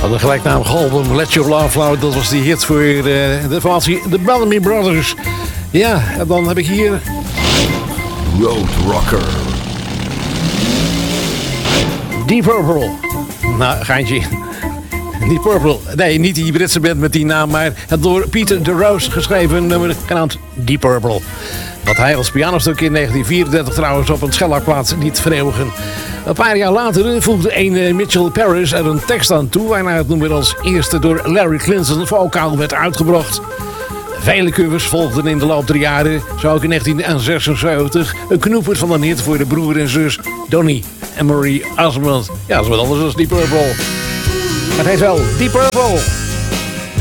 Van een gelijknamige album Let Your Love Flow. Dat was die hit voor de formatie The Bellamy Brothers. Ja, en dan heb ik hier Road Rocker. Deep Purple. Nou, geintje. Deep Purple. Nee, niet die Britse band met die naam, maar het door Peter DeRose geschreven nummer genaamd Deep Purple. Wat hij als pianostuk in 1934 trouwens op een schellackplaat liet vereeuwigen. Een paar jaar later voegde een Mitchell Paris er een tekst aan toe, waarna het nummer als eerste door Larry Clinton vocaal werd uitgebracht. Vele covers volgden in de loop der jaren. Zo ook in 1976 een knoepert van een hit voor de broer en zus Donny en Marie Osmond. Ja, dat is wat anders dan Deep Purple. Het heet wel Deep Purple.